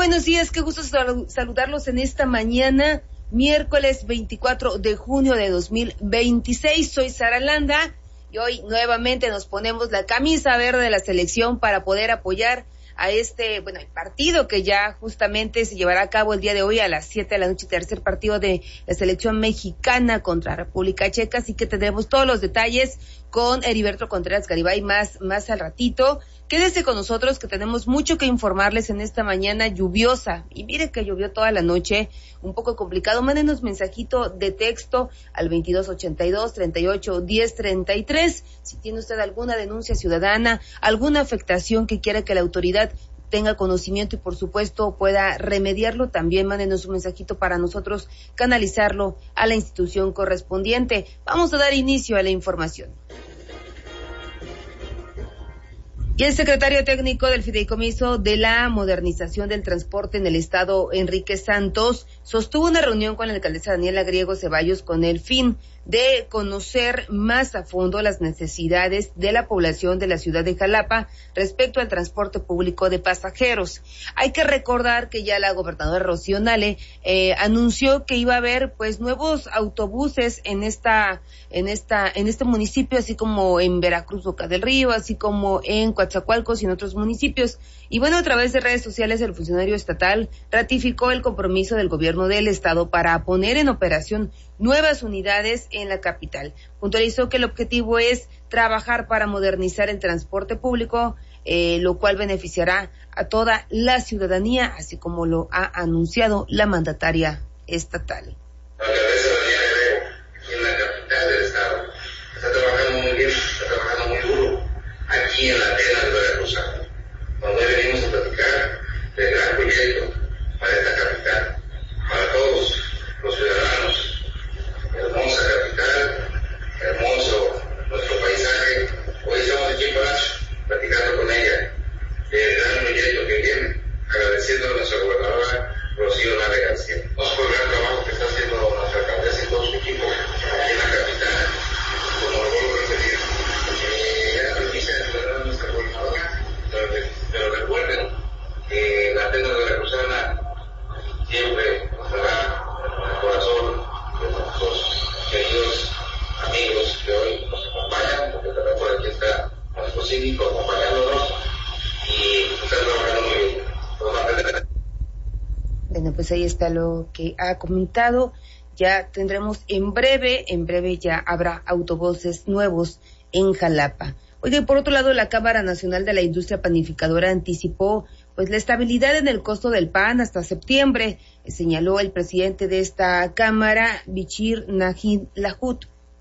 buenos días, qué gusto saludarlos en esta mañana, miércoles 24 de junio de 2026. Soy Sara Landa y hoy nuevamente nos ponemos la camisa verde de la selección para poder apoyar a el partido que ya justamente se llevará a cabo el día de hoy a las 7 de la noche, tercer partido de la selección mexicana contra República Checa, así que tendremos todos los detalles con Heriberto Contreras Garibay más al ratito. Quédese con nosotros que tenemos mucho que informarles en esta mañana lluviosa. Y mire que llovió toda la noche, un poco complicado. Mándenos mensajito de texto al 2282-381033. Si tiene usted alguna denuncia ciudadana, alguna afectación que quiera que la autoridad tenga conocimiento y por supuesto pueda remediarlo, también mándenos un mensajito para nosotros canalizarlo a la institución correspondiente. Vamos a dar inicio a la información. Y el secretario técnico del Fideicomiso de la Modernización del Transporte en el Estado, Enrique Santos, sostuvo una reunión con la alcaldesa Daniela Griego Ceballos con el fin de conocer más a fondo las necesidades de la población de la ciudad de Jalapa respecto al transporte público de pasajeros. Hay que recordar que ya la gobernadora Rocío Nale anunció que iba a haber nuevos autobuses en este municipio, así como en Veracruz, Boca del Río, así como en Coatzacoalcos y en otros municipios. Y a través de redes sociales el funcionario estatal ratificó el compromiso del gobierno del estado para poner en operación nuevas unidades en la capital. Puntualizó que el objetivo es trabajar para modernizar el transporte público, lo cual beneficiará a toda la ciudadanía, así como lo ha anunciado la mandataria estatal. La alcaldesa Daniela Griego, aquí en la capital del estado, está trabajando muy bien, está trabajando muy duro aquí en la Atenas de Veracruz, donde hoy venimos a platicar del gran proyecto para esta capital, para todos los ciudadanos. Hermosa capital, hermoso nuestro paisaje. Hoy estamos aquí en Palacio, platicando con ella del gran proyecto que viene, agradeciendo a nuestra gobernadora Rocío Nale García. Por el gran trabajo que está haciendo nuestra alcaldesa y todo su equipo aquí en la capital, como lo vuelvo a repetir. Ya lo quise celebrar a nuestra gobernadora, pero recuerden que la Atenas de Veracruzana siempre estará en el corazón de nuestros queridos amigos que hoy nos acompañan, porque también por aquí está nuestro síndico acompañándonos y están trabajando muy bien. Pues ahí está lo que ha comentado. Ya tendremos en breve ya habrá autobuses nuevos en Jalapa. Oiga, y por otro lado, la Cámara Nacional de la Industria Panificadora anticipó la estabilidad en el costo del pan hasta septiembre, señaló el presidente de esta Cámara, Bichir Najid Lahut.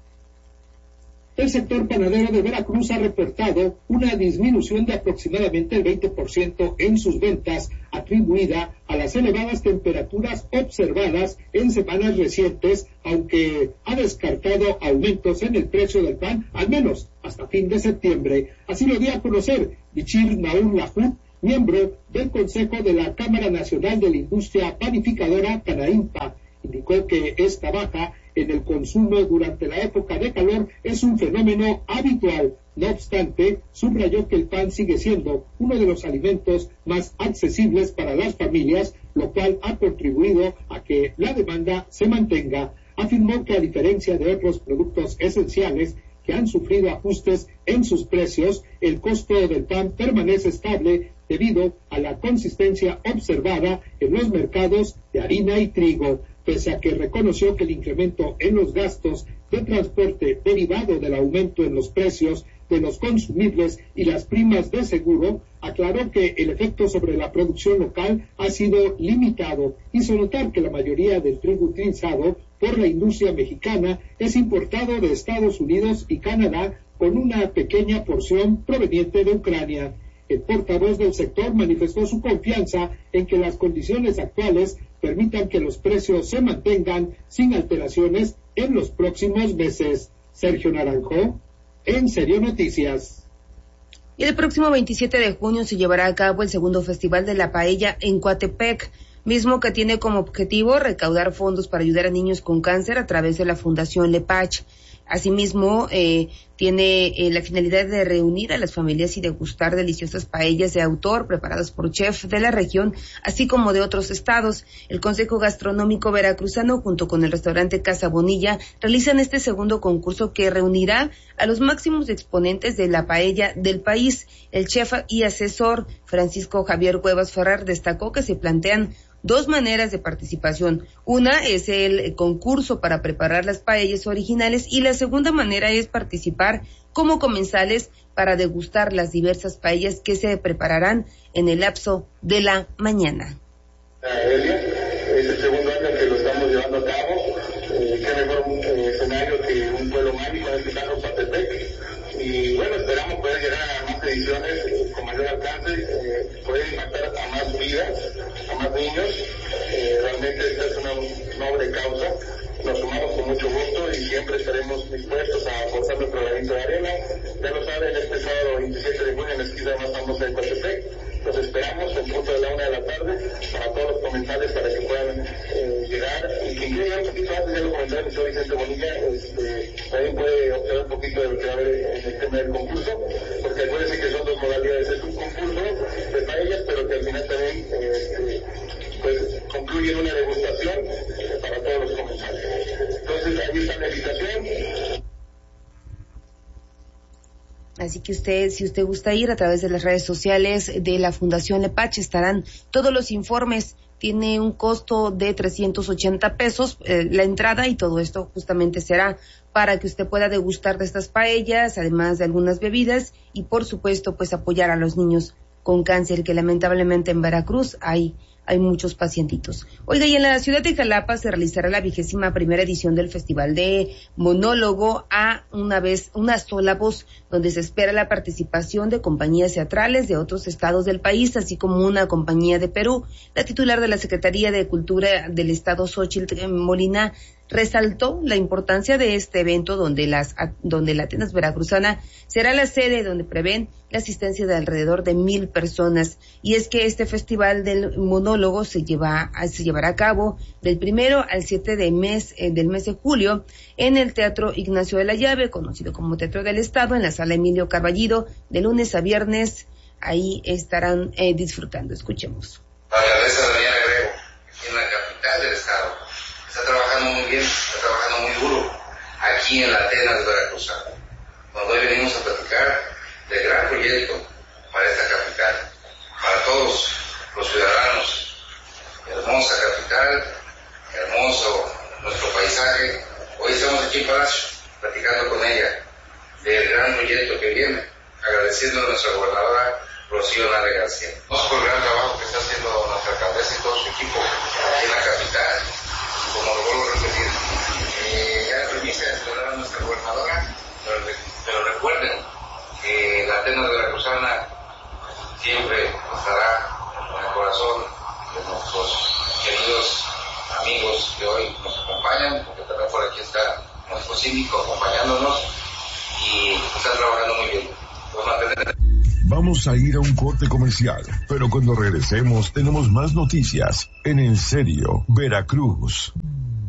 El sector panadero de Veracruz ha reportado una disminución de aproximadamente el 20% en sus ventas, atribuida a las elevadas temperaturas observadas en semanas recientes, aunque ha descartado aumentos en el precio del pan, al menos hasta fin de septiembre. Así lo dio a conocer Bichir Najid Lahut, miembro del Consejo de la Cámara Nacional de la Industria Panificadora, Canaimpa. Indicó que esta baja en el consumo durante la época de calor es un fenómeno habitual. No obstante, subrayó que el pan sigue siendo uno de los alimentos más accesibles para las familias, lo cual ha contribuido a que la demanda se mantenga. Afirmó que a diferencia de otros productos esenciales que han sufrido ajustes en sus precios, el costo del pan permanece estable debido a la consistencia observada en los mercados de harina y trigo. Pese a que reconoció que el incremento en los gastos de transporte derivado del aumento en los precios de los consumibles y las primas de seguro, aclaró que el efecto sobre la producción local ha sido limitado. Hizo notar que la mayoría del trigo utilizado por la industria mexicana es importado de Estados Unidos y Canadá, con una pequeña porción proveniente de Ucrania. El portavoz del sector manifestó su confianza en que las condiciones actuales permitan que los precios se mantengan sin alteraciones en los próximos meses. Sergio Naranjo, En Serio Noticias. Y el próximo 27 de junio se llevará a cabo el segundo Festival de la Paella en Coatepec, mismo que tiene como objetivo recaudar fondos para ayudar a niños con cáncer a través de la Fundación Lepach. Asimismo, tiene la finalidad de reunir a las familias y degustar deliciosas paellas de autor preparadas por chefs de la región, así como de otros estados. El Consejo Gastronómico Veracruzano, junto con el restaurante Casa Bonilla, realizan este segundo concurso que reunirá a los máximos exponentes de la paella del país. El chef y asesor Francisco Javier Cuevas Ferrer destacó que se plantean dos maneras de participación. Una es el concurso para preparar las paellas originales y la segunda manera es participar como comensales para degustar las diversas paellas que se prepararán en el lapso de la mañana. Es el segundo año que lo estamos llevando a cabo. Qué mejor escenario que un pueblo mágico, en este caso Coatepec. Y bueno, esperamos poder llegar a más ediciones con mayor alcance, poder impactar a más vidas, a más niños. Realmente esta es una noble causa. Nos sumamos con mucho gusto y siempre estaremos dispuestos a aportar nuestro granito de arena. Ya lo saben, este sábado 27 de junio en la esquina más famosa de Coatepec. Los esperamos en punto de la 1 de la tarde para todos los comentarios para que puedan llegar. Y quien quiera llegar un poquito antes, ya lo comentaba el señor Vicente Bonilla, también puede observar un poquito de lo que va a haber en el tema del concurso, porque acuérdense que son dos modalidades. Es un concurso de paellas, pero que al final también pues concluye en una degustación para todos los comensales. Entonces ahí está la invitación. Así que si usted gusta ir a través de las redes sociales de la Fundación Lepache, estarán todos los informes. Tiene un costo de 380 pesos la entrada, y todo esto justamente será para que usted pueda degustar de estas paellas, además de algunas bebidas, y por supuesto pues apoyar a los niños con cáncer, que lamentablemente en Veracruz hay muchos pacientitos. Oiga, y en la ciudad de Jalapa se realizará la 21ª edición del Festival de Monólogo a una sola voz, donde se espera la participación de compañías teatrales de otros estados del país, así como una compañía de Perú. La titular de la Secretaría de Cultura del Estado, Xóchitl Molina, resaltó la importancia de este evento, donde la Atenas Veracruzana será la sede, donde prevén la asistencia de alrededor de 1,000 personas. Y es que este festival del monólogo se llevará a cabo del 1 al 7 del mes de julio en el Teatro Ignacio de la Llave, conocido como Teatro del Estado, en la Sala Emilio Carballido, de lunes a viernes. Ahí estarán disfrutando. Escuchemos. La alcaldesa Daniela Grego, aquí en la capital del estado, está trabajando muy bien, está trabajando muy duro aquí en la Atenas Veracruzana, donde hoy venimos a platicar del gran proyecto para esta capital, para todos los ciudadanos. Hermosa capital, hermoso nuestro paisaje. Hoy estamos aquí en Palacio, platicando con ella del gran proyecto que viene, agradeciendo a nuestra gobernadora Rocío Nale García. Por el gran trabajo que está haciendo nuestra alcaldesa y todo su equipo aquí en la capital. Como lo vuelvo a repetir, ya la primicia de celebrar a nuestra gobernadora, pero recuerden que la Atenas Veracruzana siempre estará en el corazón de nuestros queridos amigos que hoy nos acompañan, porque también por aquí está nuestro síndico acompañándonos y están trabajando muy bien. Vamos a ir a un corte comercial, pero cuando regresemos tenemos más noticias en En Serio, Veracruz.